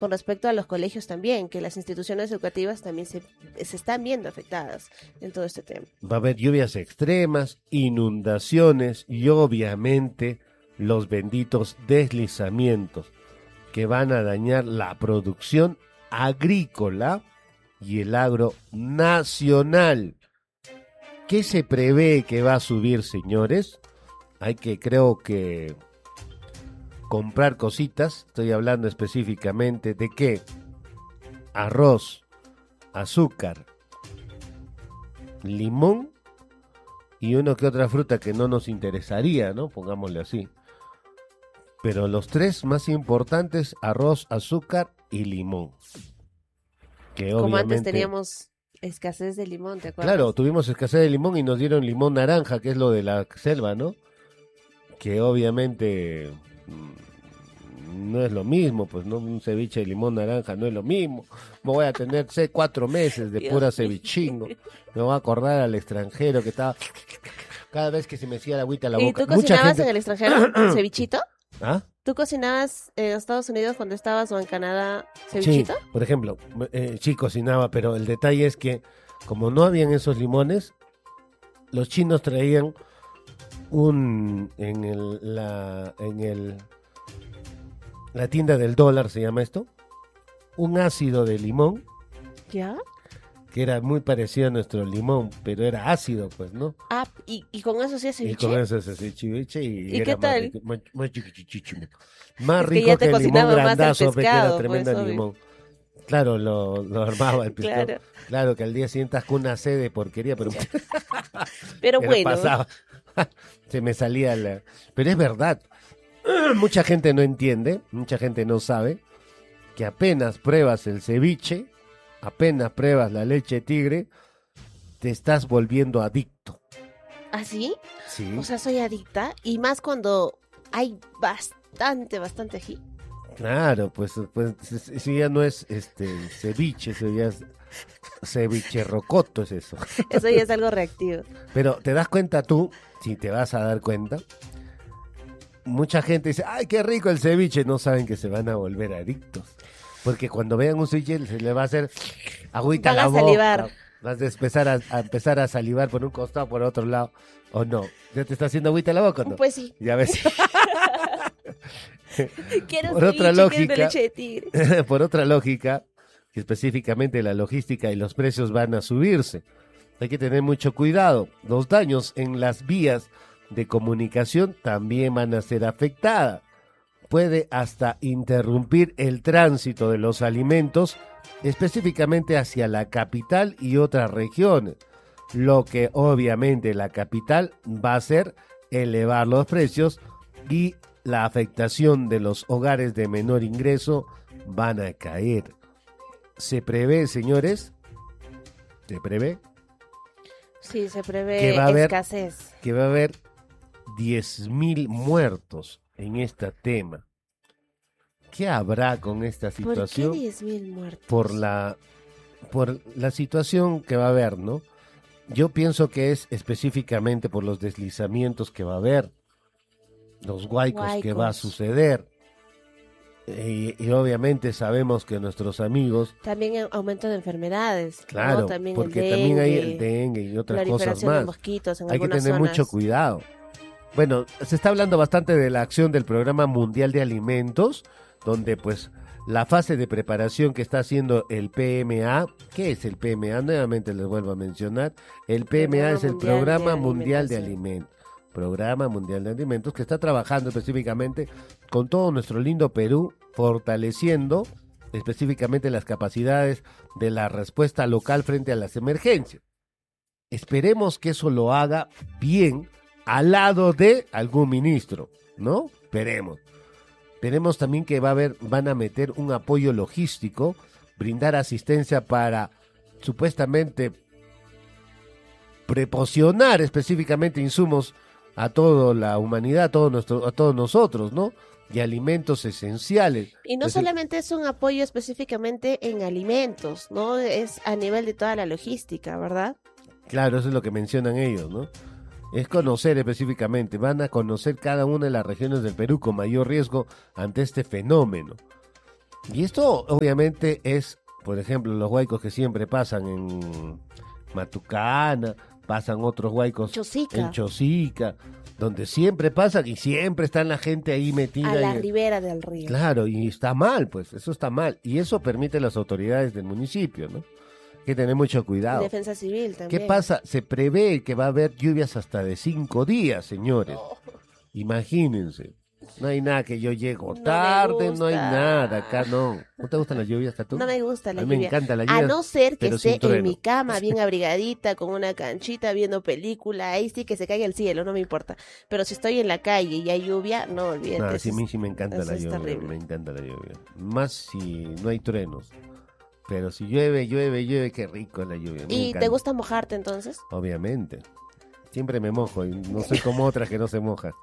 con respecto a los colegios también, que las instituciones educativas también se están viendo afectadas en todo este tema. Va a haber lluvias extremas, inundaciones y obviamente los benditos deslizamientos que van a dañar la producción agrícola y el agro nacional. ¿Qué se prevé que va a subir, señores? Hay que, creo que, comprar cositas. Estoy hablando específicamente de qué: arroz, azúcar, limón y uno que otra fruta que no nos interesaría, ¿no? Pongámosle así. Pero los tres más importantes: arroz, azúcar y limón. Que Como obviamente, antes teníamos escasez de limón, ¿te acuerdas? claro, tuvimos escasez de limón y nos dieron limón naranja, que es lo de la selva, ¿no? Que obviamente no es lo mismo, pues no, un ceviche de limón naranja no es lo mismo. Me voy a tener 4 meses de Dios pura mío. cevichingo. Me voy a acordar al extranjero que estaba cada vez que se me hacía la agüita a la ¿Y boca. tú cocinabas en el extranjero cevichito? ¿Ah? ¿Tú cocinabas en Estados Unidos cuando estabas o en Canadá Sí, cevichito? por ejemplo, sí cocinaba, pero el detalle es que como no habían esos limones, los chinos traían la tienda del dólar, se llama esto, un ácido de limón ¿Ya? que era muy parecido a nuestro limón, pero era ácido, pues, ¿no? Ah, ¿y con eso sí es Y ceviche? con eso se hace ceviche y ¿Y era qué tal? más chiquichichimo. Más Es que rico ya que te el limón cocinaba más el grandazo, pe, que era pescado, tremendo pues, obvio. limón. Claro, lo armaba el pistón. Claro. Claro, que al día siguiente con una sed de porquería, pero Pero pero bueno, pasaba. Se me salía la... Pero es verdad. Mucha gente no entiende, mucha gente no sabe que apenas pruebas el ceviche, apenas pruebas la leche tigre, te estás volviendo adicto. ¿así? Sí, O sea, soy adicta y más cuando hay bastante ají. claro, pues eso ya no es ceviche, eso ya es ceviche rocoto, es eso. Eso ya es algo reactivo. Pero te das cuenta tú, si te vas a dar cuenta, mucha gente dice, ay, qué rico el ceviche, no saben que se van a volver adictos. Porque cuando vean un ceviche se le va a hacer agüita Van a la a boca. salivar. Vas a empezar a salivar por un costado, por otro lado, o no. ¿Ya te está haciendo agüita a la boca o no? Pues sí. Ya ves. Quiero Por otra ceviche, quiero lógica, de leche de tigre. por otra lógica, específicamente la logística y los precios van a subirse. Hay que tener mucho cuidado. Los daños en las vías de comunicación también van a ser afectadas. Puede hasta interrumpir el tránsito de los alimentos, específicamente hacia la capital y otras regiones. Lo que obviamente la capital va a hacer elevar los precios y la afectación de los hogares de menor ingreso van a caer. Se prevé, señores, se prevé Sí, se prevé que va a haber- escasez. que va a haber 10.000 muertos en este tema. ¿Qué habrá con esta ¿Por qué situación? 10.000 muertos? Por la situación que va a haber, ¿no? Yo pienso que es específicamente por los deslizamientos que va a haber, los huaicos que va a Huaicos. suceder. Y obviamente sabemos que nuestros amigos, También el aumento de enfermedades, ¿no? claro, También porque el también hay el dengue, dengue y otras cosas proliferación de más. mosquitos en Hay que algunas tener zonas. mucho cuidado. Bueno, se está hablando bastante de la acción del Programa Mundial de Alimentos, donde pues la fase de preparación que está haciendo el PMA, ¿qué es el PMA? Nuevamente les vuelvo a mencionar, el PMA es el Programa Mundial de Alimentos. Programa Mundial de Alimentos, que está trabajando específicamente con todo nuestro lindo Perú, fortaleciendo específicamente las capacidades de la respuesta local frente a las emergencias. Esperemos que eso lo haga bien al lado de algún ministro, ¿no? Esperemos. Esperemos también que van a meter un apoyo logístico, brindar asistencia para supuestamente proporcionar específicamente insumos a toda la humanidad, a todos nosotros, ¿no? Y alimentos esenciales. Y no Pues, solamente es un apoyo específicamente en alimentos, ¿no? Es a nivel de toda la logística, ¿verdad? Claro, eso es lo que mencionan ellos, ¿no? Es conocer específicamente, van a conocer cada una de las regiones del Perú con mayor riesgo ante este fenómeno. Y esto obviamente es, por ejemplo, los huaicos que siempre pasan en Matucana, pasan otros huaicos en Chosica, donde siempre pasan y siempre está la gente ahí metida. A la ribera del río. Claro, y está mal, pues, eso está mal. Y eso permite a las autoridades del municipio, ¿no? Hay que tener mucho cuidado. Defensa civil también. ¿Qué pasa? Se prevé que va a haber lluvias hasta de 5 días, señores. Imagínense. No hay nada que yo llego tarde, no hay nada, acá no. ¿No te gustan las lluvias, Tatú? No me gusta la lluvia. lluvia. Me encanta la lluvia. A no ser que esté en mi cama bien abrigadita, con una canchita, viendo película, ahí sí que se caiga el cielo, no me importa. Pero si estoy en la calle y hay lluvia, no olvídate. No, sí, a mí sí me encanta la lluvia, terrible. Me encanta la lluvia. Más si no hay truenos. Pero si llueve, qué rico es la lluvia. ¿Y te gusta mojarte entonces? Obviamente. Siempre me mojo y no soy como otras que no se mojan.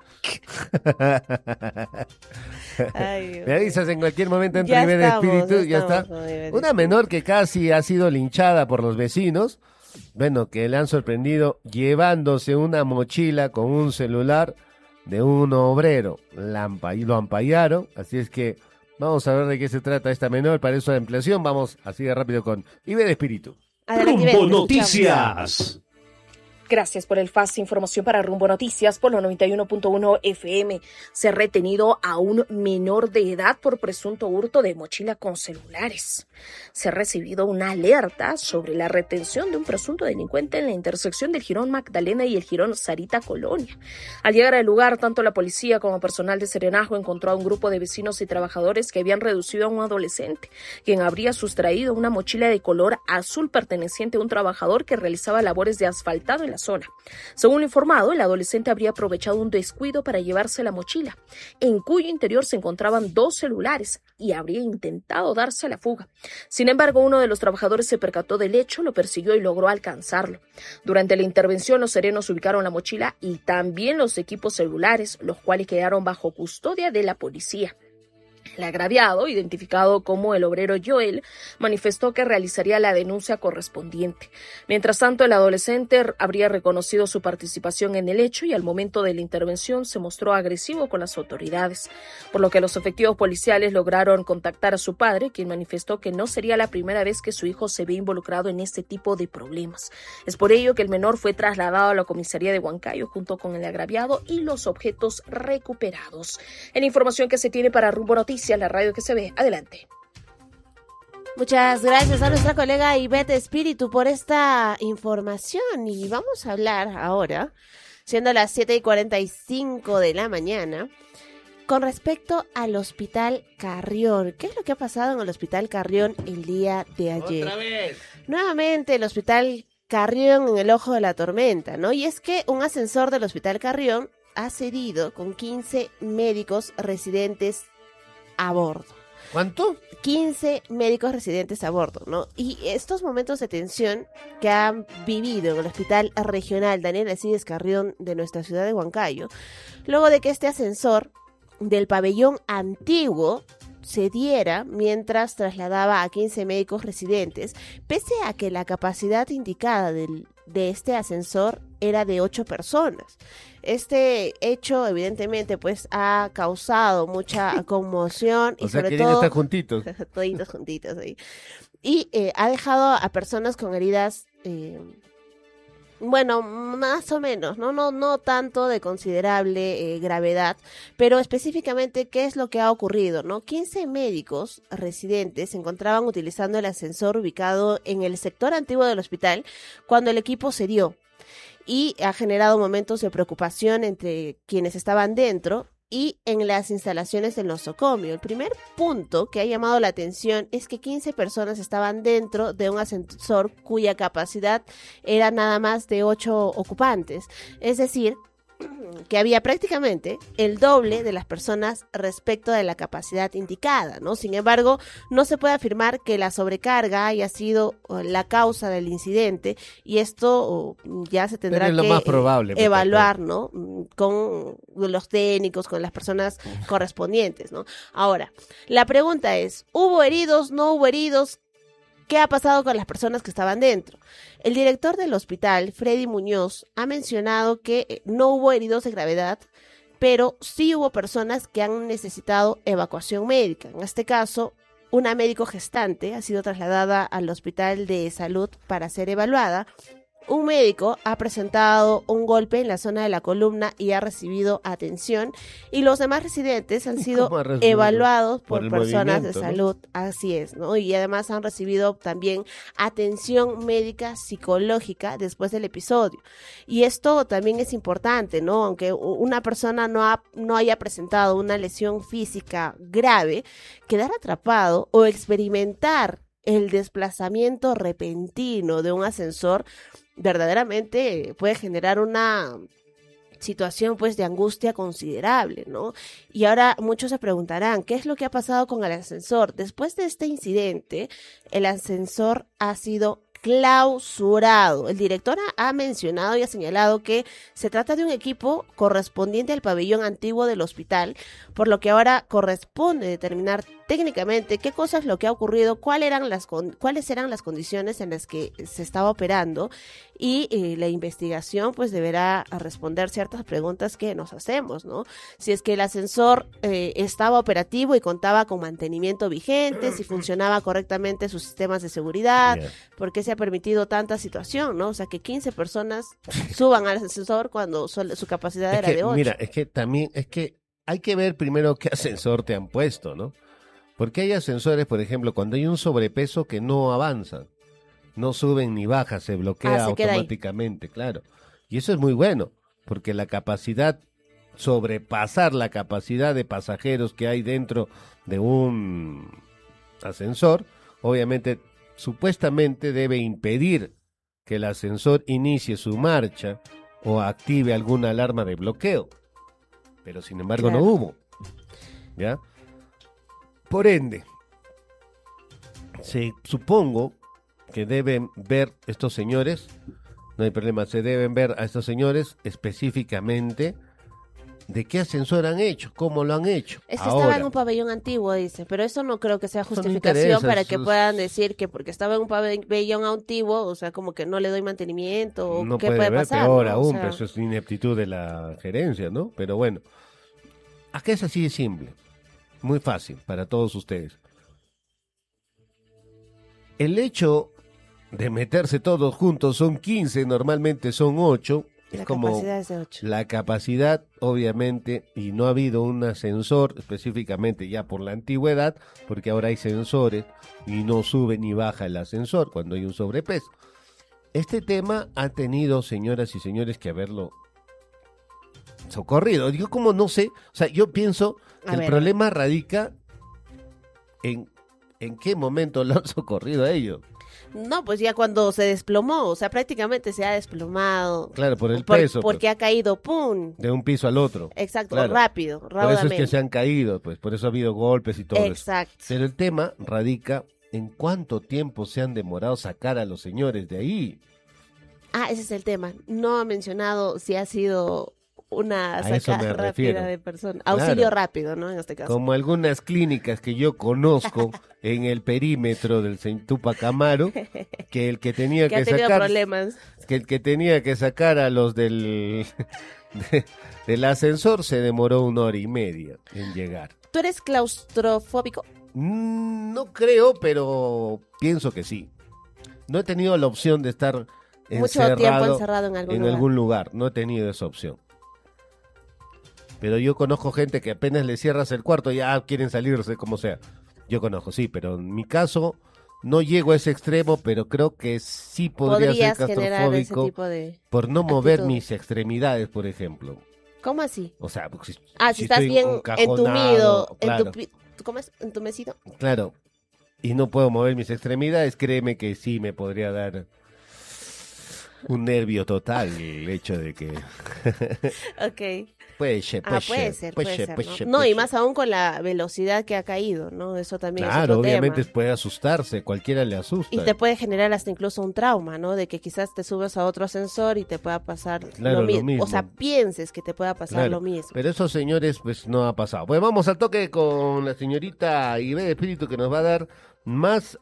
Ay, me avisas en cualquier momento en Primer Espíritu, ya está. Una menor que casi ha sido linchada por los vecinos, bueno, que le han sorprendido llevándose una mochila con un celular de un obrero. Lo ampallaron, así es que vamos a ver de qué se trata esta menor. Para eso de ampliación vamos así de rápido con Iber Espíritu. Rumbo Noticias. Gracias por el fast. Información para Rumbo Noticias por los 91.1 FM. Se ha retenido a un menor de edad por presunto hurto de mochila con celulares. Se ha recibido una alerta sobre la retención de un presunto delincuente en la intersección del Jirón Magdalena y el Jirón Sarita Colonia. Al llegar al lugar, tanto la policía como personal de Serenazgo encontró a un grupo de vecinos y trabajadores que habían reducido a un adolescente, quien habría sustraído una mochila de color azul perteneciente a un trabajador que realizaba labores de asfaltado en la zona. Según lo informado, el adolescente habría aprovechado un descuido para llevarse la mochila, en cuyo interior se encontraban 2 celulares, y habría intentado darse a la fuga. Sin embargo, uno de los trabajadores se percató del hecho, lo persiguió y logró alcanzarlo. Durante la intervención, los serenos ubicaron la mochila y también los equipos celulares, los cuales quedaron bajo custodia de la policía. El agraviado, identificado como el obrero Joel, manifestó que realizaría la denuncia correspondiente. Mientras tanto, el adolescente habría reconocido su participación en el hecho y al momento de la intervención se mostró agresivo con las autoridades, por lo que los efectivos policiales lograron contactar a su padre, quien manifestó que no sería la primera vez que su hijo se ve involucrado en este tipo de problemas. Es por ello que el menor fue trasladado a la comisaría de Huancayo junto con el agraviado y los objetos recuperados. En información que se tiene para Rumbo Noticias, la radio que se ve. Adelante. Muchas gracias a nuestra colega Ivette Espíritu por esta información y vamos a hablar ahora, siendo las 7:45 de la mañana, con respecto al Hospital Carrión. ¿Qué es lo que ha pasado en el Hospital Carrión el día de ayer? ¡Otra vez! Nuevamente el Hospital Carrión en el ojo de la tormenta, ¿no? Y es que un ascensor del Hospital Carrión ha cedido con 15 médicos residentes a bordo. ¿Cuánto? 15 médicos residentes a bordo, ¿no? Y estos momentos de tensión que han vivido en el Hospital Regional Daniel Alcides Carrión de nuestra ciudad de Huancayo, luego de que este ascensor del pabellón antiguo se diera mientras trasladaba a 15 médicos residentes, pese a que la capacidad indicada de este ascensor era de 8 personas. Este hecho, evidentemente, pues ha causado mucha conmoción y sobre todo estar juntitos. toditos juntitos ahí. Y ha dejado a personas con heridas, bueno, más o menos, no tanto de considerable gravedad, pero específicamente, ¿qué es lo que ha ocurrido, no? 15 médicos residentes se encontraban utilizando el ascensor ubicado en el sector antiguo del hospital cuando el equipo se dio, y ha generado momentos de preocupación entre quienes estaban dentro y en las instalaciones del nosocomio. El primer punto que ha llamado la atención es que 15 personas estaban dentro de un ascensor cuya capacidad era nada más de 8 ocupantes. Es decir, que había prácticamente el doble de las personas respecto de la capacidad indicada, ¿no? Sin embargo, no se puede afirmar que la sobrecarga haya sido la causa del incidente y esto ya se tendrá lo que más probable, evaluar, ¿no? Con los técnicos, con las personas correspondientes, ¿no? Ahora, la pregunta es, ¿hubo heridos? ¿No hubo heridos? ¿Qué ha pasado con las personas que estaban dentro? El director del hospital, Freddy Muñoz, ha mencionado que no hubo heridos de gravedad, pero sí hubo personas que han necesitado evacuación médica. En este caso, una médico gestante ha sido trasladada al hospital de salud para ser evaluada. Un médico ha presentado un golpe en la zona de la columna y ha recibido atención, y los demás residentes han sido evaluados por personas de salud, ¿no? Así es, ¿no? Y además han recibido también atención médica psicológica después del episodio. Y esto también es importante, ¿no? Aunque una persona no haya presentado una lesión física grave, quedar atrapado o experimentar el desplazamiento repentino de un ascensor verdaderamente puede generar una situación pues de angustia considerable, ¿no? Y ahora muchos se preguntarán, ¿qué es lo que ha pasado con el ascensor? Después de este incidente, el ascensor ha sido clausurado. El director ha mencionado y ha señalado que se trata de un equipo correspondiente al pabellón antiguo del hospital, por lo que ahora corresponde determinar técnicamente qué cosa es lo que ha ocurrido, cuáles eran las condiciones en las que se estaba operando, y la investigación pues deberá responder ciertas preguntas que nos hacemos, ¿no? Si es que el ascensor estaba operativo y contaba con mantenimiento vigente, si funcionaba correctamente sus sistemas de seguridad, por qué se ha permitido tanta situación, ¿no? O sea, que 15 personas suban al ascensor cuando su capacidad era de 8. Mira, es que hay que ver primero qué ascensor te han puesto, ¿no? Porque hay ascensores, por ejemplo, cuando hay un sobrepeso que no avanzan, no suben ni bajan, se bloquea automáticamente, claro. Y eso es muy bueno, porque la capacidad, sobrepasar la capacidad de pasajeros que hay dentro de un ascensor, obviamente, supuestamente debe impedir que el ascensor inicie su marcha o active alguna alarma de bloqueo. Pero sin embargo no hubo, ¿ya? Por ende, supongo que deben ver estos señores, no hay problema, se deben ver a estos señores específicamente de qué ascensor han hecho, cómo lo han hecho. Es que estaba en un pabellón antiguo, dice, pero eso no creo que sea justificación para que puedan decir que porque estaba en un pabellón antiguo, o sea, como que no le doy mantenimiento, o no qué puede pasar. Peor ¿no? aún, pero eso es ineptitud de la gerencia, ¿no? Pero bueno, acá es así de simple. Muy fácil para todos ustedes. El hecho de meterse todos juntos son 15, normalmente son 8. Es como capacidad es de 8. La capacidad, obviamente, y no ha habido un ascensor específicamente ya por la antigüedad, porque ahora hay sensores y no sube ni baja el ascensor cuando hay un sobrepeso. Este tema ha tenido, señoras y señores, que haberlo socorrido. Yo como no sé, o sea, yo pienso que el problema radica en qué momento lo han socorrido a ellos. No, pues ya cuando se desplomó, o sea, prácticamente se ha desplomado. Claro, por el peso. Porque pues, ha caído, ¡pum! De un piso al otro. Exacto, claro. rápido, Por eso rápidamente. es que se han caído, pues, por eso ha habido golpes y todo Exacto. eso. Pero el tema radica en cuánto tiempo se han demorado sacar a los señores de ahí. Ah, ese es el tema. No ha mencionado si ha sido una sacada rápida de personas. Auxilio rápido, ¿no? En este caso. Como algunas clínicas que yo conozco en el perímetro del Tupac Amaru, que el que tenía que sacar problemas. Que el que tenía que sacar a los del ascensor se demoró 1 hora y media en llegar. ¿Tú eres claustrofóbico? No creo, pero pienso que sí. No he tenido la opción de estar mucho tiempo encerrado en algún lugar. No he tenido esa opción. Pero yo conozco gente que apenas le cierras el cuarto ya quieren salirse, como sea. Yo conozco, sí, pero en mi caso no llego a ese extremo, pero creo que sí podría ser claustrofóbico tipo de por no mover mis extremidades, por ejemplo. ¿Cómo así? O sea, si estás bien entumido, claro. ¿Cómo es? ¿Entumecido? Claro, y no puedo mover mis extremidades, créeme que sí me podría dar un nervio total el hecho de que... Ok. Puede ser. ¿no? Y más aún con la velocidad que ha caído, ¿no? Eso también es otro obviamente tema. Puede asustarse, cualquiera le asusta. Y te puede generar hasta incluso un trauma, ¿no? De que quizás te subas a otro ascensor y te pueda pasar lo mismo. O sea, pienses que te pueda pasar lo mismo. Pero esos señores, pues, no ha pasado. Pues vamos al toque con la señorita Ibe de Espíritu, que nos va a dar más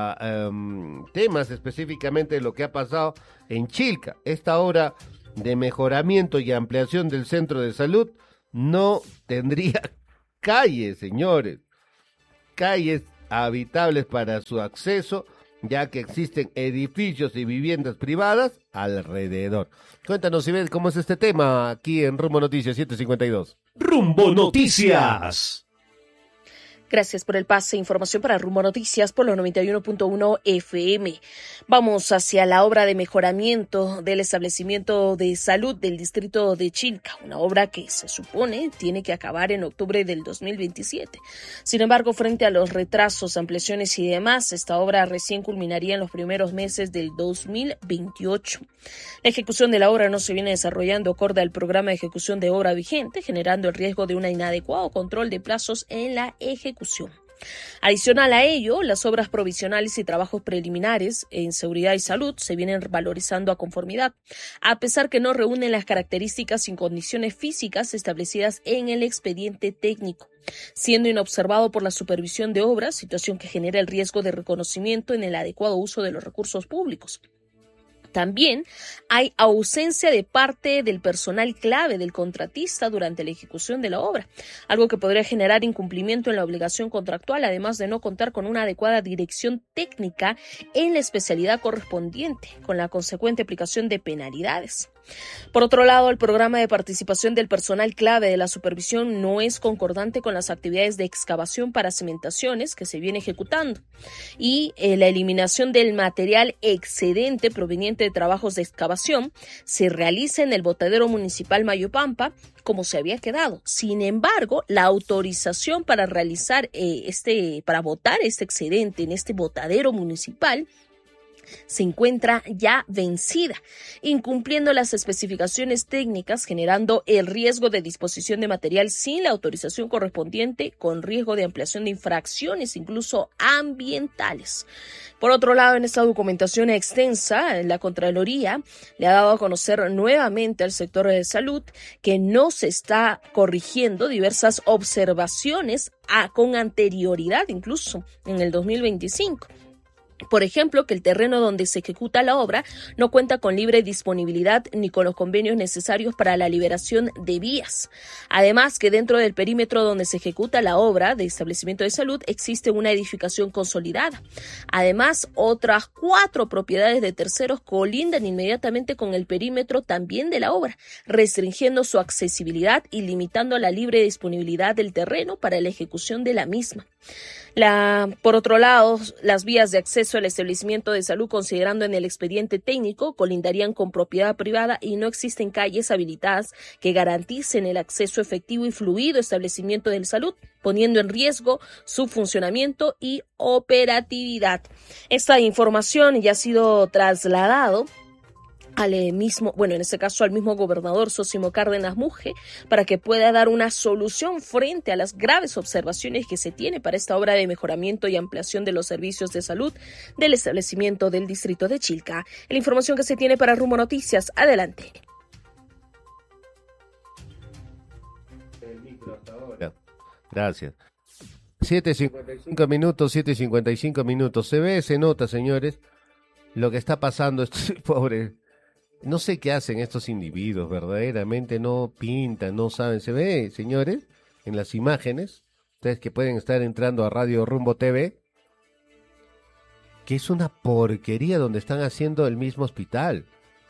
temas específicamente de lo que ha pasado en Chilca. Esta hora de mejoramiento y ampliación del centro de salud no tendría calles, señores. Calles habitables para su acceso, ya que existen edificios y viviendas privadas alrededor. Cuéntanos, Sibel, cómo es este tema aquí en Rumbo Noticias 752. Rumbo Noticias. Gracias por el pase. Información para Rumbo Noticias por los 91.1 FM. Vamos hacia la obra de mejoramiento del establecimiento de salud del distrito de Chilca, una obra que se supone tiene que acabar en octubre del 2027. Sin embargo, frente a los retrasos, ampliaciones y demás, esta obra recién culminaría en los primeros meses del 2028. La ejecución de la obra no se viene desarrollando acorde al programa de ejecución de obra vigente, generando el riesgo de un inadecuado control de plazos en la ejecución. Adicional a ello, las obras provisionales y trabajos preliminares en seguridad y salud se vienen valorizando a conformidad, a pesar que no reúnen las características y condiciones físicas establecidas en el expediente técnico, siendo inobservado por la supervisión de obras, situación que genera el riesgo de reconocimiento en el adecuado uso de los recursos públicos. También hay ausencia de parte del personal clave del contratista durante la ejecución de la obra, algo que podría generar incumplimiento en la obligación contractual, además de no contar con una adecuada dirección técnica en la especialidad correspondiente, con la consecuente aplicación de penalidades. Por otro lado, el programa de participación del personal clave de la supervisión no es concordante con las actividades de excavación para cimentaciones que se viene ejecutando y la eliminación del material excedente proveniente de trabajos de excavación se realiza en el botadero municipal Mayopampa como se había quedado. Sin embargo, la autorización para realizar para botar este excedente en este botadero municipal se encuentra ya vencida, incumpliendo las especificaciones técnicas, generando el riesgo de disposición de material sin la autorización correspondiente, con riesgo de ampliación de infracciones, incluso ambientales. Por otro lado, en esta documentación extensa, la Contraloría le ha dado a conocer nuevamente al sector de salud que no se está corrigiendo diversas observaciones con anterioridad, incluso en el 2025. Por ejemplo, que el terreno donde se ejecuta la obra no cuenta con libre disponibilidad ni con los convenios necesarios para la liberación de vías. Además, que dentro del perímetro donde se ejecuta la obra de establecimiento de salud existe una edificación consolidada. Además, otras 4 propiedades de terceros colindan inmediatamente con el perímetro también de la obra, restringiendo su accesibilidad y limitando la libre disponibilidad del terreno para la ejecución de la misma. Por otro lado, las vías de acceso al establecimiento de salud, considerando en el expediente técnico, colindarían con propiedad privada y no existen calles habilitadas que garanticen el acceso efectivo y fluido establecimiento de salud, poniendo en riesgo su funcionamiento y operatividad. Esta información ya ha sido trasladado al mismo gobernador Zósimo Cárdenas Muge para que pueda dar una solución frente a las graves observaciones que se tiene para esta obra de mejoramiento y ampliación de los servicios de salud del establecimiento del distrito de Chilca. La información que se tiene para Rumbo Noticias, adelante. Gracias. 7:55 minutos. Se ve, se nota, señores, lo que está pasando. Pobre. No sé qué hacen estos individuos, verdaderamente no pintan, no saben. Se ve, señores, en las imágenes, ustedes que pueden estar entrando a Radio Rumbo TV, que es una porquería donde están haciendo el mismo hospital.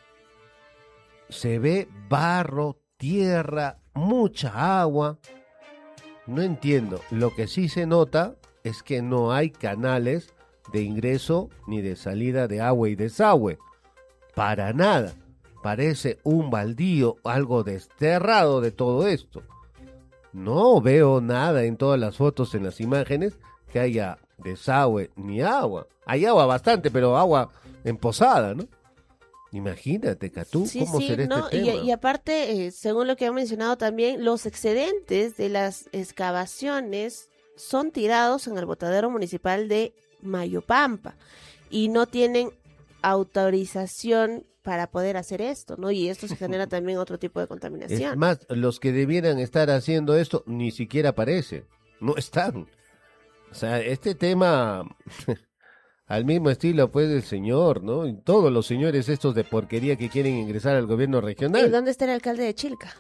Se ve barro, tierra, mucha agua. No entiendo. Lo que sí se nota es que no hay canales de ingreso ni de salida de agua y desagüe. Para nada. Parece un baldío, algo desterrado de todo esto. No veo nada en todas las fotos, en las imágenes, que haya desagüe ni agua. Hay agua bastante, pero agua emposada, ¿no? Imagínate, Catú, cómo será este tema. Y aparte, según lo que han mencionado también, los excedentes de las excavaciones son tirados en el botadero municipal de Mayopampa y no tienen autorización para poder hacer esto, ¿no? Y esto se genera también otro tipo de contaminación. Es más, los que debieran estar haciendo esto ni siquiera aparecen, no están. O sea, este tema, al mismo estilo pues del señor, ¿no? Y todos los señores estos de porquería que quieren ingresar al gobierno regional. ¿Y dónde está el alcalde de Chilca?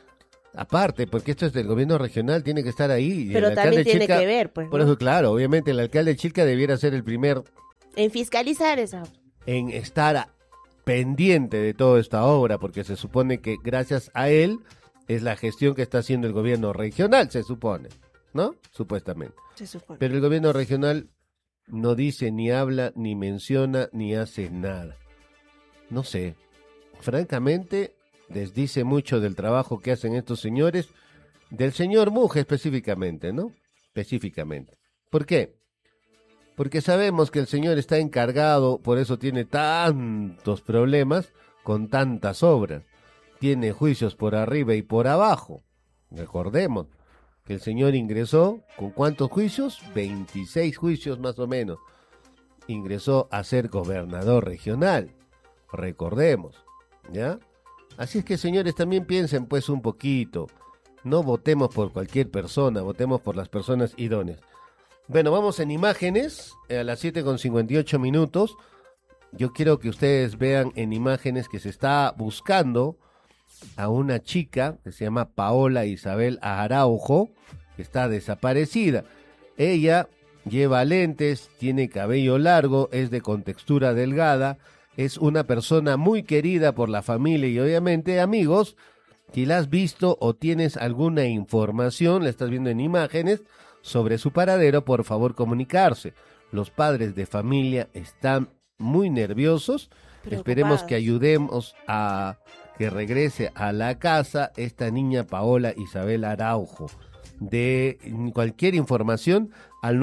Aparte, porque esto es del gobierno regional, tiene que estar ahí. Y Pero el también alcalde tiene Chilca, que ver, pues. Por ¿no? eso, claro, obviamente el alcalde de Chilca debiera ser el primer En fiscalizar esa. en estar pendiente de toda esta obra, porque se supone que gracias a él es la gestión que está haciendo el gobierno regional, se supone, ¿no? Supuestamente. Se supone. Pero el gobierno regional no dice, ni habla, ni menciona, ni hace nada. No sé, francamente, desdice mucho del trabajo que hacen estos señores, del señor Muge específicamente, ¿no? Específicamente. ¿Por qué? Porque sabemos que el señor está encargado, por eso tiene tantos problemas con tantas obras. Tiene juicios por arriba y por abajo. Recordemos que el señor ingresó, ¿con cuántos juicios? 26 juicios más o menos. Ingresó a ser gobernador regional. Recordemos, ¿ya? Así es que, señores, también piensen pues un poquito. No votemos por cualquier persona, votemos por las personas idóneas. Bueno, vamos en imágenes, a las 7:58. Yo quiero que ustedes vean en imágenes que se está buscando a una chica que se llama Paola Isabel Araujo, que está desaparecida. Ella lleva lentes, tiene cabello largo, es de contextura delgada, es una persona muy querida por la familia y obviamente amigos. Si la has visto o tienes alguna información, la estás viendo en imágenes, sobre su paradero, por favor comunicarse. Los padres de familia están muy nerviosos. Esperemos que ayudemos a que regrese a la casa esta niña Paola Isabel Araujo. De cualquier información al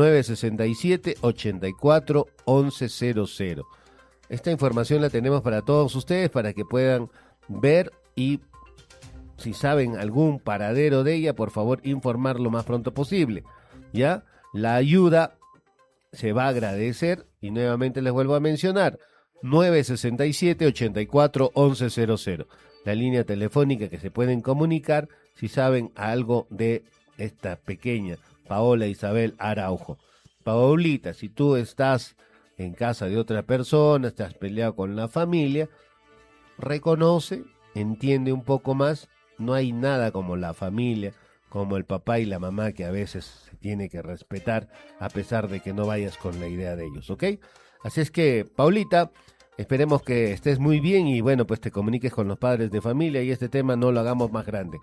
967-84-1100. Esta información la tenemos para todos ustedes, para que puedan ver y si saben algún paradero de ella, por favor informar lo más pronto posible. ¿Ya? La ayuda se va a agradecer y nuevamente les vuelvo a mencionar 967-84-1100, la línea telefónica que se pueden comunicar si saben algo de esta pequeña Paola Isabel Araujo. Paulita, si tú estás en casa de otra persona, estás peleado con la familia, reconoce, entiende un poco más, no hay nada como la familia, como el papá y la mamá, que a veces se tiene que respetar a pesar de que no vayas con la idea de ellos, ¿ok? Así es que, Paulita, esperemos que estés muy bien y bueno, pues te comuniques con los padres de familia y este tema no lo hagamos más grande.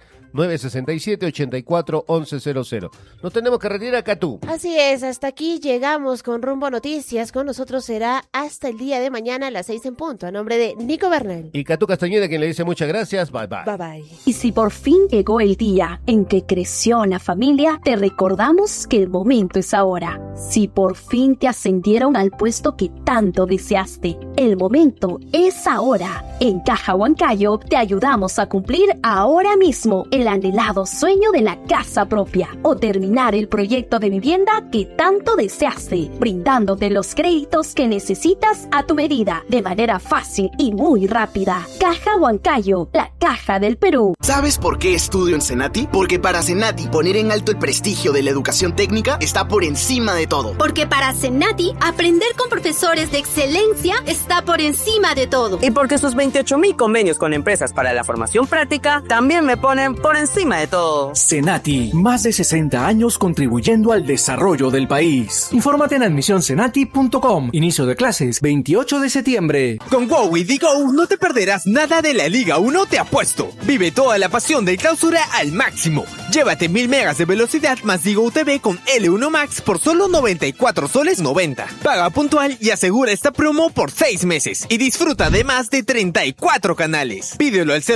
967-84-1100. Nos tenemos que retirar, Catú. Así es, hasta aquí llegamos con Rumbo Noticias. Con nosotros será hasta el día de mañana a las 6 en punto. A nombre de Nico Bernal. Y Catú Castañeda, quien le dice muchas gracias. Bye, bye. Bye, bye. Y si por fin llegó el día en que creció la familia, te recordamos que el momento es ahora. Si por fin te ascendieron al puesto que tanto deseaste, el momento es ahora. En Caja Huancayo te ayudamos a cumplir ahora mismo el anhelado sueño de la casa propia o terminar el proyecto de vivienda que tanto deseaste, brindándote los créditos que necesitas a tu medida, de manera fácil y muy rápida. Caja Huancayo, la caja del Perú. ¿Sabes por qué estudio en Senati? Porque para Senati poner en alto el prestigio de la educación técnica está por encima de todo. Porque para Senati aprender con profesores de excelencia está por encima de todo. Y porque sus 28,000 convenios con empresas para la formación práctica también me ponen por encima de todo. Senati, más de 60 años contribuyendo al desarrollo del país. Infórmate en admisionsenati.com. Inicio de clases 28 de septiembre. Con WOW y Digo no te perderás nada de la Liga 1, te apuesto. Vive toda la pasión del Clausura al máximo. Llévate 1000 megas de velocidad más Digo TV con L1 Max por solo 94 soles 90. Paga puntual y asegura esta promo por 6 meses. Y disfruta de más de 34 canales. Pídelo al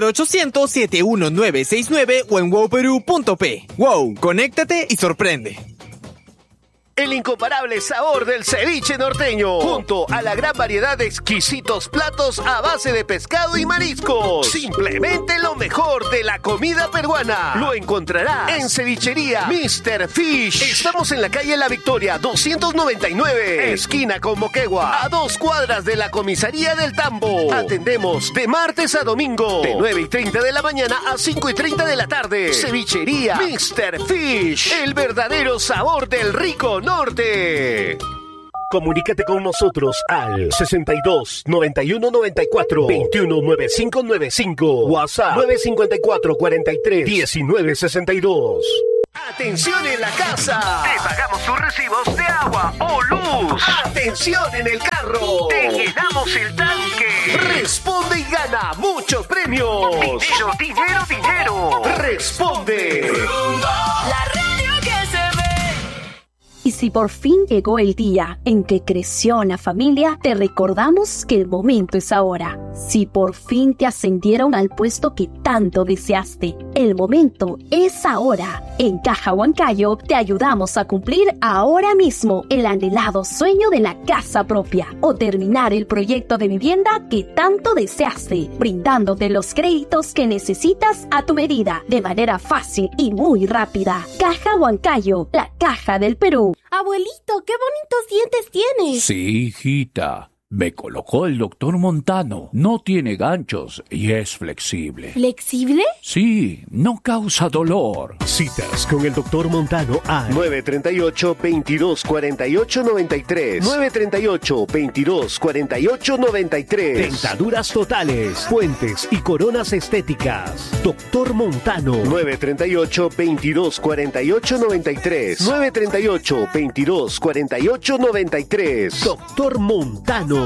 0800-71969 o en wowperú.p. WOW, conéctate y sorprende. El incomparable sabor del ceviche norteño, junto a la gran variedad de exquisitos platos a base de pescado y mariscos. Simplemente lo mejor de la comida peruana. Lo encontrarás en Cevichería Mr. Fish. Estamos en la calle La Victoria, 299, esquina con Moquegua, a 2 cuadras de la comisaría del Tambo. Atendemos de martes a domingo, de 9:30 de la mañana a 5:30 de la tarde. Cevichería Mr. Fish, el verdadero sabor del rico norte. Comunícate con nosotros al 62 91 94 21 95 95, WhatsApp 954 43 19 62. Atención en la casa, te pagamos tus recibos de agua o luz. Atención en el carro, te llenamos el tanque. Responde y gana muchos premios. Dinero, dinero, dinero. Responde. La radio que se ve. Y si por fin llegó el día en que creció la familia, te recordamos que el momento es ahora. Si por fin te ascendieron al puesto que tanto deseaste, el momento es ahora. En Caja Huancayo te ayudamos a cumplir ahora mismo el anhelado sueño de la casa propia o terminar el proyecto de vivienda que tanto deseaste, brindándote los créditos que necesitas a tu medida, de manera fácil y muy rápida. Caja Huancayo, la caja del Perú. Abuelito, qué bonitos dientes tienes. Sí, hijita. Me colocó el doctor Montano. No tiene ganchos y es flexible. ¿Flexible? Sí, no causa dolor. Citas con el doctor Montano al 938-2248-93. 938-2248-93. Dentaduras totales, puentes y coronas estéticas. Doctor Montano. 938-2248-93. 938-2248-93. Doctor Montano.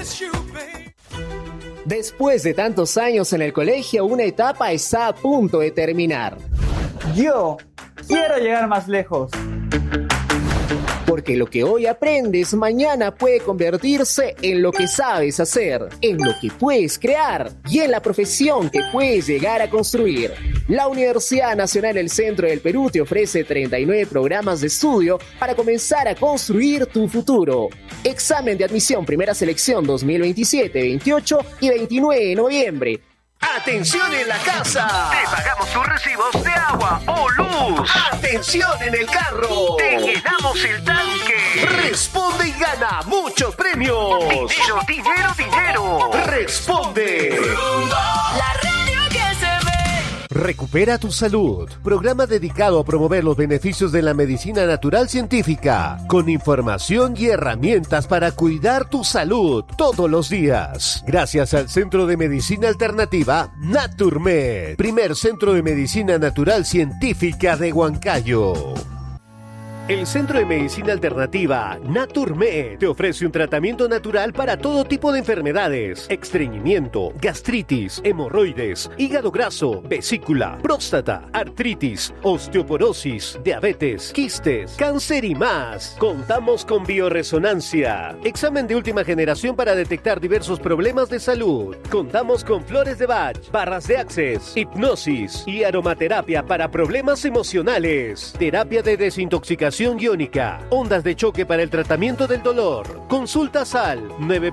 Después de tantos años en el colegio, una etapa está a punto de terminar. Yo quiero llegar más lejos. Porque lo que hoy aprendes mañana puede convertirse en lo que sabes hacer, en lo que puedes crear y en la profesión que puedes llegar a construir. La Universidad Nacional del Centro del Perú te ofrece 39 programas de estudio para comenzar a construir tu futuro. Examen de admisión primera selección 2027, 28 y 29 de noviembre. ¡Atención en la casa! Te pagamos tus recibos de agua o luz. ¡Atención en el carro! Te llenamos el tanque. Responde y gana muchos premios. Dinero, dinero, dinero. Responde. La radio que se ve. Recupera tu salud. Programa dedicado a promover los beneficios de la medicina natural científica, con información y herramientas para cuidar tu salud todos los días. Gracias al Centro de Medicina Alternativa Naturmed, primer centro de medicina natural científica de Huancayo. El Centro de Medicina Alternativa Naturmed te ofrece un tratamiento natural para todo tipo de enfermedades: estreñimiento, gastritis, hemorroides, hígado graso, vesícula, próstata, artritis, osteoporosis, diabetes, quistes, cáncer y más. Contamos con bioresonancia, examen de última generación para detectar diversos problemas de salud. Contamos con flores de Bach, barras de Access, hipnosis y aromaterapia para problemas emocionales, terapia de desintoxicación iónica, ondas de choque para el tratamiento del dolor. Consultas al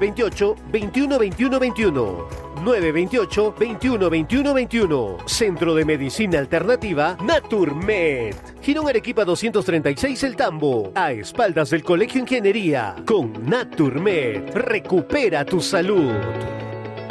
928-212121. 928-212121. Centro de Medicina Alternativa Naturmed. Girón Arequipa 236 El Tambo, a espaldas del Colegio Ingeniería. Con Naturmed, recupera tu salud.